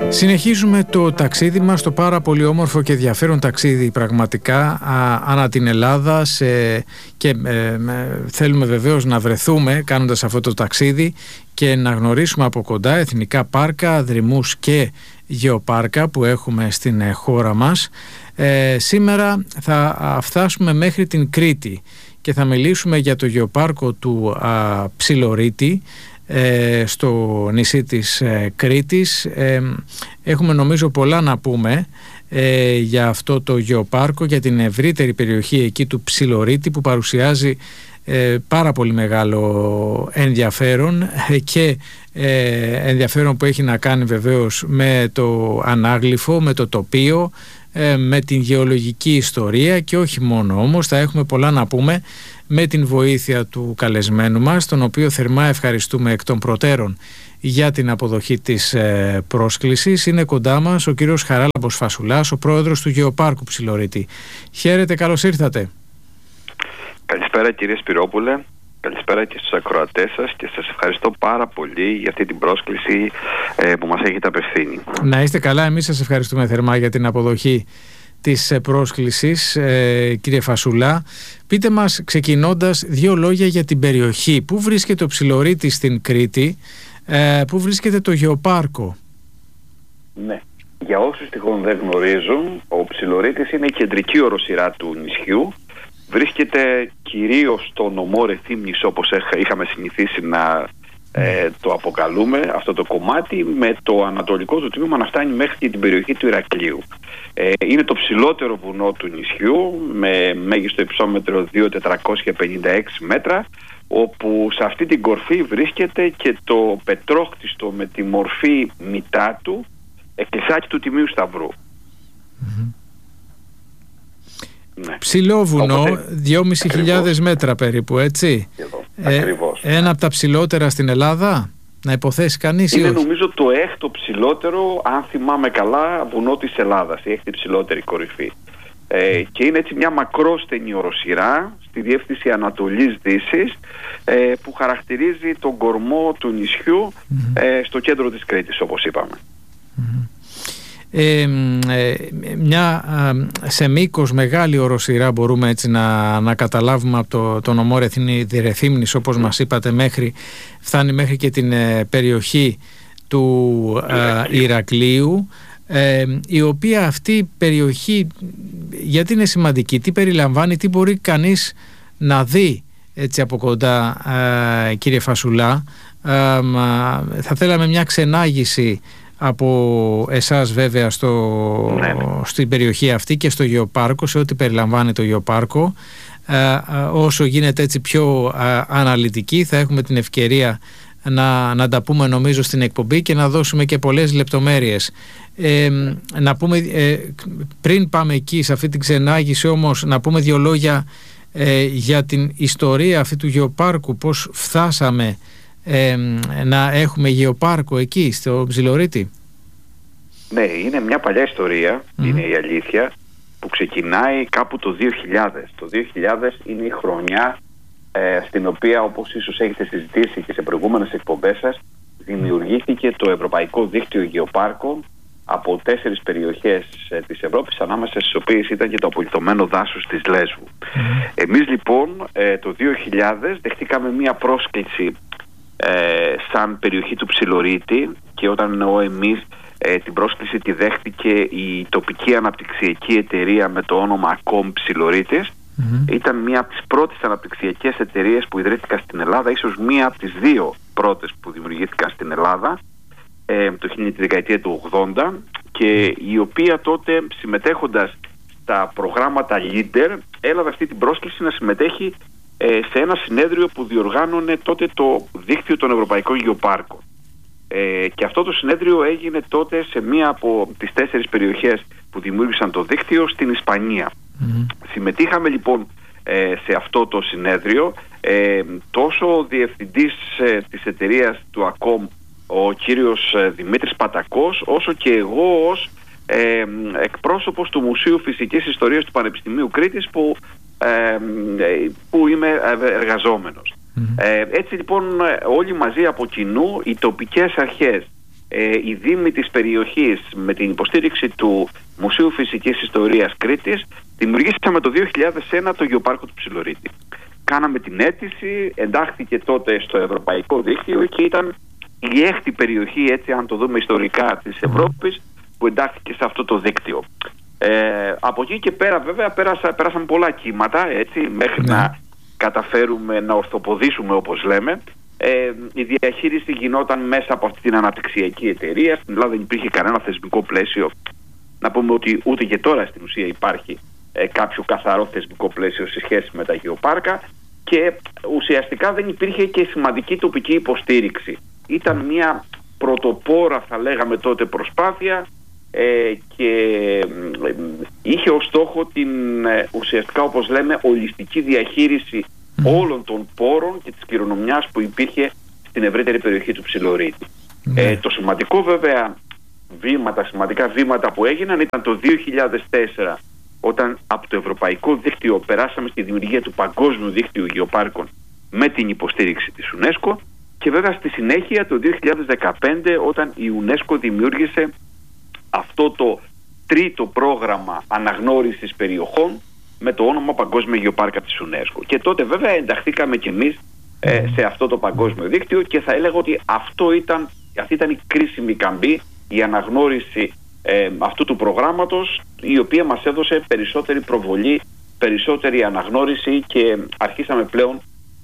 Συνεχίζουμε το ταξίδι μας, το πάρα πολύ όμορφο και ενδιαφέρον ταξίδι πραγματικά ανά την Ελλάδα και θέλουμε βεβαίως να βρεθούμε κάνοντας αυτό το ταξίδι και να γνωρίσουμε από κοντά εθνικά πάρκα, δρυμούς και γεωπάρκα που έχουμε στην χώρα μας. Σήμερα θα φτάσουμε μέχρι την Κρήτη και θα μιλήσουμε για το γεωπάρκο του Ψιλορίτη στο νησί της Κρήτης. Έχουμε νομίζω πολλά να πούμε για αυτό το γεωπάρκο, για την ευρύτερη περιοχή εκεί του Ψιλορίτη που παρουσιάζει πάρα πολύ μεγάλο ενδιαφέρον και ενδιαφέρον που έχει να κάνει βεβαίως με το ανάγλυφο, με το τοπίο, με την γεωλογική ιστορία και όχι μόνο. Όμως θα έχουμε πολλά να πούμε με την βοήθεια του καλεσμένου μας, τον οποίο θερμά ευχαριστούμε εκ των προτέρων για την αποδοχή της πρόσκλησης. Είναι κοντά μας ο κύριος Χαράλαμπος Φασουλάς, ο πρόεδρος του Γεωπάρκου Ψιλορίτη. Χαίρετε, καλώς ήρθατε. Καλησπέρα κύριε Σπυρόπουλε, καλησπέρα και στους ακροατές σας και σας ευχαριστώ πάρα πολύ για αυτή την πρόσκληση που μας έχετε απευθύνει. Να είστε καλά, εμείς σας ευχαριστούμε θερμά για την αποδοχή της πρόσκλησης, κύριε Φασουλά. Πείτε μας, ξεκινώντας, δύο λόγια για την περιοχή. Πού βρίσκεται ο Ψιλορίτης στην Κρήτη, πού βρίσκεται το γεωπάρκο? Ναι, για όσους τυχόν δεν γνωρίζουν, ο Ψιλορίτης είναι η κεντρική οροσειρά του νησιού. Βρίσκεται κυρίως στο νομό Ρεθύμνης, όπως είχαμε συνηθίσει να το αποκαλούμε αυτό το κομμάτι, με το ανατολικό του τμήμα να φτάνει μέχρι και την περιοχή του Ηρακλείου. Είναι το ψηλότερο βουνό του νησιού με μέγιστο υψόμετρο 2.456 μέτρα, όπου σε αυτή την κορφή βρίσκεται και το πετρόχτιστο με τη μορφή μητά του εκκλησάκι του Τιμίου Σταυρού. Ναι. Ψηλό βουνό, 2.500 μέτρα περίπου, έτσι. Ακριβώς. Ένα από τα ψηλότερα στην Ελλάδα, να υποθέσει κανείς? Είναι νομίζω το έκτο ψηλότερο, αν θυμάμαι καλά, βουνό της Ελλάδας, η έκτη ψηλότερη κορυφή. Και είναι έτσι μια μακρόστενη οροσειρά στη διεύθυνση Ανατολής-Δύσης που χαρακτηρίζει τον κορμό του νησιού στο κέντρο της Κρήτης, όπως είπαμε. Σε μήκος μεγάλη οροσειρά, μπορούμε έτσι να καταλάβουμε, από το νομό Ρεθύμνης, όπως μας είπατε, φτάνει μέχρι και την περιοχή του Ηρακλείου, η οποία αυτή περιοχή, γιατί είναι σημαντική, τι περιλαμβάνει, τι μπορεί κανείς να δει έτσι από κοντά, κύριε Φασουλά? Θα θέλαμε μια ξενάγηση από εσάς βέβαια στην περιοχή αυτή και στο γεωπάρκο, σε ό,τι περιλαμβάνει το γεωπάρκο. Όσο γίνεται έτσι πιο αναλυτική, θα έχουμε την ευκαιρία να τα πούμε νομίζω στην εκπομπή και να δώσουμε και πολλές λεπτομέρειες. Να πούμε, πριν πάμε εκεί σε αυτή την ξενάγηση όμως, να πούμε δύο λόγια για την ιστορία αυτή του γεωπάρκου, πώς φτάσαμε να έχουμε γεωπάρκο εκεί στο Ψιλορίτη. Ναι, είναι μια παλιά ιστορία, είναι η αλήθεια, που ξεκινάει κάπου το 2000. Το 2000 είναι η χρονιά στην οποία, όπως ίσως έχετε συζητήσει και σε προηγούμενες εκπομπές σας, δημιουργήθηκε το Ευρωπαϊκό Δίκτυο Γεωπάρκων από 4 περιοχές της Ευρώπης, ανάμεσα στις οποίες ήταν και το απολιθωμένο δάσος της Λέσβου. Εμείς λοιπόν το 2000 δεχτήκαμε μια πρόσκληση σαν περιοχή του Ψιλορίτη, και όταν εννοώ εμείς, την πρόσκληση τη δέχτηκε η τοπική αναπτυξιακή εταιρεία με το όνομα ACOM Ψιλορίτης. Ήταν μία από τις πρώτες αναπτυξιακές εταιρείες που ιδρύθηκαν στην Ελλάδα, ίσως μία από τις 2 πρώτες που δημιουργήθηκαν στην Ελλάδα τη δεκαετία του 80, και η οποία τότε, συμμετέχοντας στα προγράμματα Leader, έλαβε αυτή την πρόσκληση να συμμετέχει σε ένα συνέδριο που διοργάνωνε τότε το Δίκτυο των Ευρωπαϊκών Γεωπάρκων. Και αυτό το συνέδριο έγινε τότε σε μία από τις 4 περιοχές που δημιούργησαν το δίκτυο στην Ισπανία. Συμμετείχαμε λοιπόν σε αυτό το συνέδριο, τόσο ο διευθυντής της εταιρείας του ACOM, ο κύριος Δημήτρης Πατακός, όσο και εγώ ως εκπρόσωπος του Μουσείου Φυσικής Ιστορίας του Πανεπιστημίου Κρήτης που είμαι εργαζόμενος. Έτσι λοιπόν όλοι μαζί από κοινού, οι τοπικές αρχές οι δήμοι της περιοχής με την υποστήριξη του Μουσείου Φυσικής Ιστορίας Κρήτης δημιουργήσαμε το 2001 το Γεωπάρκο του Ψιλορίτη. Κάναμε την αίτηση, εντάχθηκε τότε στο Ευρωπαϊκό Δίκτυο και ήταν η έκτη περιοχή, έτσι αν το δούμε ιστορικά, της Ευρώπης που εντάχθηκε σε αυτό το δίκτυο. Από εκεί και πέρα βέβαια πέρασαν πολλά κύματα, έτσι, μέχρι να καταφέρουμε να ορθοποδήσουμε, όπως λέμε. Η διαχείριση γινόταν μέσα από αυτή την αναπτυξιακή εταιρεία. Στην Ελλάδα δεν υπήρχε κανένα θεσμικό πλαίσιο. Να πούμε ότι ούτε και τώρα στην ουσία υπάρχει κάποιο καθαρό θεσμικό πλαίσιο σε σχέση με τα γεωπάρκα και ουσιαστικά δεν υπήρχε και σημαντική τοπική υποστήριξη. Ήταν μια πρωτοπόρα, θα λέγαμε τότε, προσπάθεια και είχε ως στόχο την ουσιαστικά, όπως λέμε, ολιστική διαχείριση όλων των πόρων και της κληρονομιάς που υπήρχε στην ευρύτερη περιοχή του Ψιλορίτη. Το σημαντικό βέβαια σημαντικά βήματα που έγιναν ήταν το 2004, όταν από το Ευρωπαϊκό Δίκτυο περάσαμε στη δημιουργία του Παγκόσμιου Δίκτυου Γεωπάρκων με την υποστήριξη της UNESCO, και βέβαια στη συνέχεια το 2015 όταν η UNESCO δημιούργησε αυτό το τρίτο πρόγραμμα αναγνώρισης περιοχών με το όνομα Παγκόσμια Γεωπάρκα της UNESCO. Και τότε βέβαια ενταχθήκαμε κι εμείς σε αυτό το παγκόσμιο δίκτυο και θα έλεγα ότι αυτή ήταν η κρίσιμη καμπή, η αναγνώριση αυτού του προγράμματος, η οποία μας έδωσε περισσότερη προβολή, περισσότερη αναγνώριση και αρχίσαμε πλέον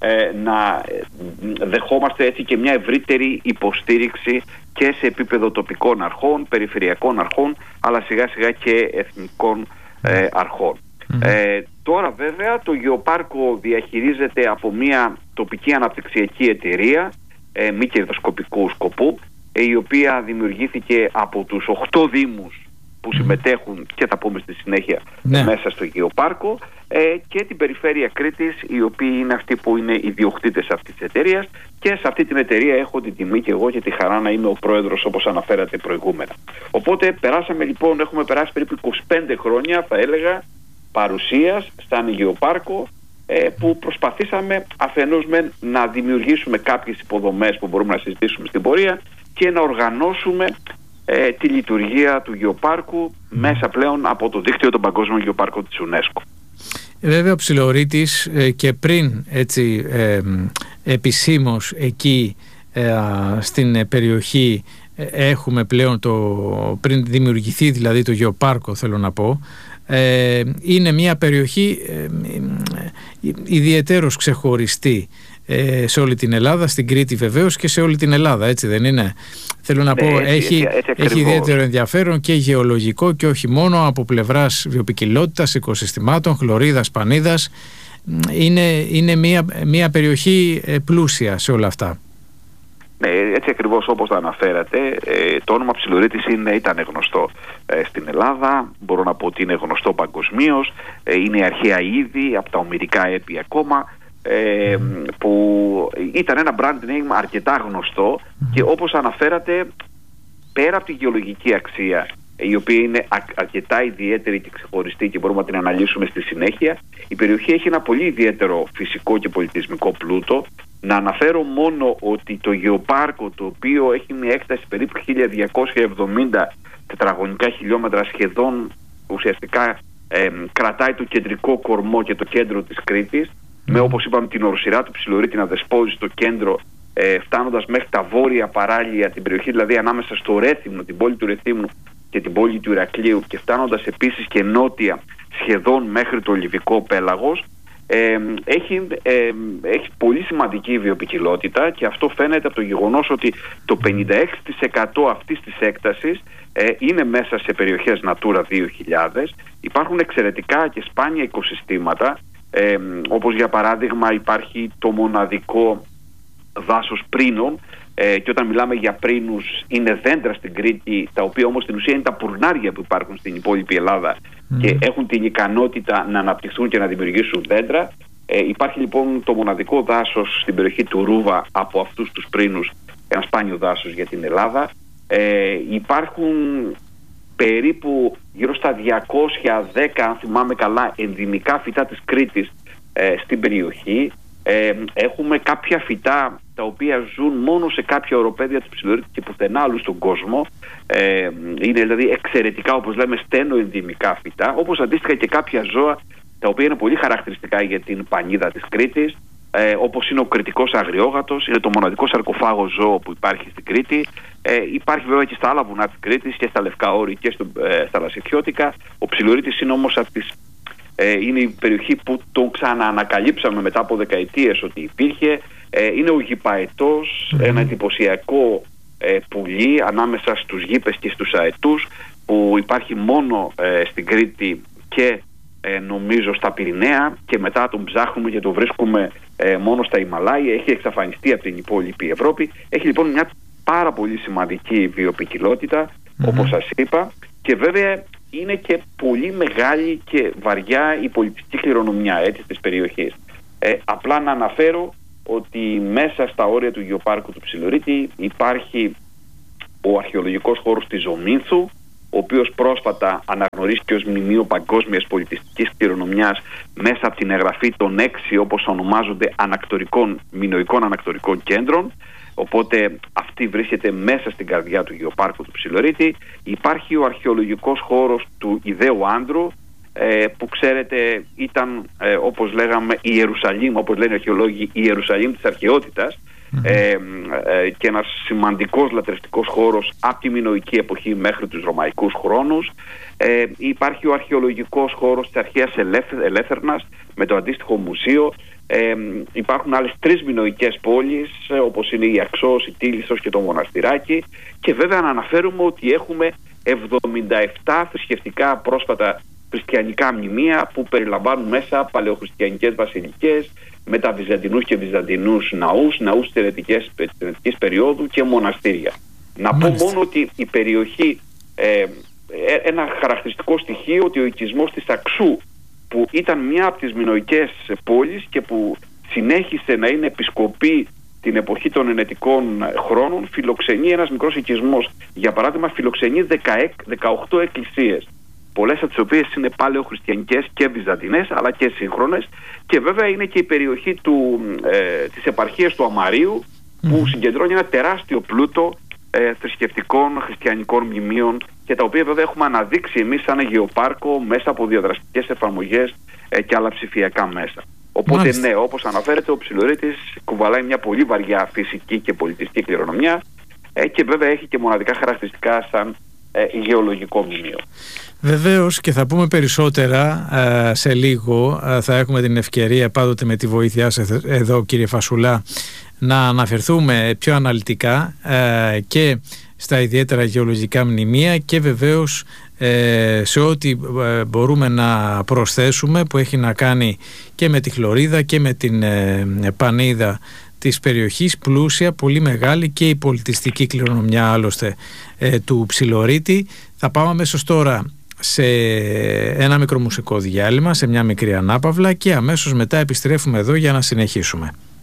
να δεχόμαστε έτσι και μια ευρύτερη υποστήριξη και σε επίπεδο τοπικών αρχών, περιφερειακών αρχών, αλλά σιγά σιγά και εθνικών αρχών. Τώρα βέβαια το γεωπάρκο διαχειρίζεται από μια τοπική αναπτυξιακή εταιρεία μη κερδοσκοπικού σκοπού, η οποία δημιουργήθηκε από τους 8 δήμους που συμμετέχουν, και θα πούμε στη συνέχεια, μέσα στο γεωπάρκο, και την περιφέρεια Κρήτης, οι οποίοι είναι αυτοί που είναι ιδιοκτήτες αυτής της εταιρείας, και σε αυτή την εταιρεία έχω την τιμή και εγώ και τη χαρά να είμαι ο πρόεδρος, όπως αναφέρατε προηγούμενα. Οπότε έχουμε περάσει περίπου 25 χρόνια, θα έλεγα, παρουσίας σαν γεωπάρκο, που προσπαθήσαμε αφενός να δημιουργήσουμε κάποιες υποδομές που μπορούμε να συζητήσουμε στην πορεία και να οργανώσουμε τη λειτουργία του γεωπάρκου μέσα πλέον από το δίκτυο των Παγκόσμιων Γεωπάρκων της UNESCO. Βέβαια ο Ψιλορίτης και πριν έτσι επισήμως εκεί στην περιοχή έχουμε πλέον πριν δημιουργηθεί δηλαδή το γεωπάρκο, θέλω να πω, είναι μια περιοχή ιδιαιτέρως ξεχωριστή σε όλη την Ελλάδα, στην Κρήτη βεβαίως και σε όλη την Ελλάδα, έτσι δεν είναι? Θέλω να πω, έχει ιδιαίτερο ενδιαφέρον και γεωλογικό και όχι μόνο, από πλευράς βιοποικιλότητας, οικοσυστημάτων, χλωρίδας, πανίδας. Είναι μια περιοχή πλούσια σε όλα αυτά. Ναι, έτσι ακριβώς όπως το αναφέρατε, το όνομα Ψιλορίτης ήταν γνωστό στην Ελλάδα, μπορώ να πω ότι είναι γνωστό παγκοσμίως, είναι αρχαία είδη από τα ομηρικά έπι ακόμα, που ήταν ένα brand name αρκετά γνωστό και όπως αναφέρατε, πέρα από τη γεωλογική αξία, η οποία είναι αρκετά ιδιαίτερη και ξεχωριστή και μπορούμε να την αναλύσουμε στη συνέχεια, η περιοχή έχει ένα πολύ ιδιαίτερο φυσικό και πολιτισμικό πλούτο. Να αναφέρω μόνο ότι το γεωπάρκο, το οποίο έχει μια έκταση περίπου 1270 τετραγωνικά χιλιόμετρα, σχεδόν ουσιαστικά κρατάει το κεντρικό κορμό και το κέντρο της Κρήτης, με, όπως είπαμε, την οροσειρά του Ψιλορίτη να δεσπόζει στο κέντρο, φτάνοντας μέχρι τα βόρεια παράλια, την περιοχή δηλαδή ανάμεσα στο Ρέθυμνο, την πόλη του Ρεθύμνου και την πόλη του Ηρακλείου, και φτάνοντας επίσης και νότια σχεδόν μέχρι το Λιβικό πέλαγος. Έχει πολύ σημαντική βιοποικιλότητα, και αυτό φαίνεται από το γεγονός ότι το 56% αυτής της έκτασης είναι μέσα σε περιοχές Natura 2000. Υπάρχουν εξαιρετικά και σπάνια οικοσυστήματα, όπως για παράδειγμα υπάρχει το μοναδικό δάσος πρίνων, και όταν μιλάμε για πρίνους είναι δέντρα στην Κρήτη, τα οποία όμως στην ουσία είναι τα πουρνάρια που υπάρχουν στην υπόλοιπη Ελλάδα και έχουν την ικανότητα να αναπτυχθούν και να δημιουργήσουν δέντρα. Υπάρχει λοιπόν το μοναδικό δάσος στην περιοχή του Ρούβα από αυτούς τους πρίνους, ένα σπάνιο δάσος για την Ελλάδα. Υπάρχουν περίπου γύρω στα 210, αν θυμάμαι καλά, ενδυμικά φυτά της Κρήτης στην περιοχή. Έχουμε κάποια φυτά τα οποία ζουν μόνο σε κάποια οροπέδια του Ψιλορίτη και πουθενά άλλου στον κόσμο. Είναι δηλαδή εξαιρετικά, όπως λέμε, στένο ενδυμικά φυτά, όπως αντίστοιχα και κάποια ζώα τα οποία είναι πολύ χαρακτηριστικά για την πανίδα της Κρήτης, όπως είναι ο κρητικός αγριόγατος, είναι το μοναδικό σαρκοφάγο ζώο που υπάρχει στην Κρήτη. Υπάρχει βέβαια και στα άλλα βουνά της Κρήτης και στα Λευκά Όρη και στα Λασιθιώτικα. Ο Ψιλορίτης είναι όμως είναι η περιοχή που τον ξαναανακαλύψαμε μετά από δεκαετίες ότι υπήρχε. Είναι ο γηπαετός, ένα εντυπωσιακό πουλί ανάμεσα στους γήπες και στους αετούς, που υπάρχει μόνο στην Κρήτη και νομίζω στα Πυρηναία, και μετά τον ψάχνουμε και τον βρίσκουμε μόνο στα Ιμαλάια. Έχει εξαφανιστεί από την υπόλοιπη Ευρώπη. Έχει λοιπόν μια πάρα πολύ σημαντική βιοποικιλότητα, όπως σας είπα, και βέβαια είναι και πολύ μεγάλη και βαριά η πολιτιστική κληρονομιά της περιοχής. Απλά να αναφέρω ότι μέσα στα όρια του Γεωπάρκου του Ψιλορίτη υπάρχει ο αρχαιολογικός χώρος της Ζωμήνθου, ο οποίος πρόσφατα αναγνωρίστηκε ως μνημείο παγκόσμιας πολιτιστικής κληρονομιάς μέσα από την εγγραφή των 6, όπως ονομάζονται, μινωικών ανακτορικών κέντρων. Οπότε αυτή βρίσκεται μέσα στην καρδιά του Γεωπάρκου του Ψιλορίτη. Υπάρχει ο αρχαιολογικός χώρος του Ιδαίου Άνδρου, που ξέρετε ήταν, όπως λέγαμε, η Ιερουσαλήμ, όπως λένε οι αρχαιολόγοι, η Ιερουσαλήμ της αρχαιότητας, και ένας σημαντικός λατρευτικός χώρος από τη μινωική εποχή μέχρι τους ρωμαϊκούς χρόνους. Υπάρχει ο αρχαιολογικός χώρος της αρχαίας Ελέφερνας με το αντίστοιχο μουσείο. Υπάρχουν άλλες 3 μινωικές πόλεις, όπως είναι η Αξός, η Τίλισσος και το Μοναστηράκι, και βέβαια να αναφέρουμε ότι έχουμε 77 θρησκευτικά πρόσφατα χριστιανικά μνημεία που περιλαμβάνουν μέσα παλαιοχριστιανικές βασιλικές, μεταβυζαντινούς και βυζαντινούς ναούς της ελετικής περίοδου και μοναστήρια. Να πω μόνο ότι η περιοχή, ένα χαρακτηριστικό στοιχείο, ότι ο οικισμός της Αξού, που ήταν μια από τις μινωικές πόλεις και που συνέχισε να είναι επισκοπή την εποχή των ενετικών χρόνων, φιλοξενεί ένας μικρός οικισμός. Για παράδειγμα, φιλοξενεί 18 εκκλησίες, πολλές από τις οποίες είναι παλαιοχριστιανικές και βυζαντινές, αλλά και σύγχρονες, και βέβαια είναι και η περιοχή της επαρχίας του Αμαρίου, που συγκεντρώνει ένα τεράστιο πλούτο θρησκευτικών χριστιανικών μνημείων, και τα οποία βέβαια έχουμε αναδείξει εμείς σαν γεωπάρκο μέσα από διαδραστικές εφαρμογές και άλλα ψηφιακά μέσα. Οπότε ναι, όπως αναφέρεται, ο Ψιλορίτης κουβαλάει μια πολύ βαριά φυσική και πολιτιστική κληρονομιά, και βέβαια έχει και μοναδικά χαρακτηριστικά σαν γεωλογικό μνημείο. Βεβαίως, και θα πούμε περισσότερα σε λίγο. Θα έχουμε την ευκαιρία, πάντοτε με τη βοήθειά σας εδώ, κύριε Φασουλά, να αναφερθούμε πιο αναλυτικά και στα ιδιαίτερα γεωλογικά μνημεία, και βεβαίως σε ό,τι μπορούμε να προσθέσουμε που έχει να κάνει και με τη χλωρίδα και με την πανίδα της περιοχής, πλούσια, πολύ μεγάλη, και η πολιτιστική κληρονομιά άλλωστε του Ψιλορίτη. Θα πάμε αμέσως τώρα σε ένα μικρό μουσικό διάλειμμα, σε μια μικρή ανάπαυλα, και αμέσως μετά επιστρέφουμε εδώ για να συνεχίσουμε.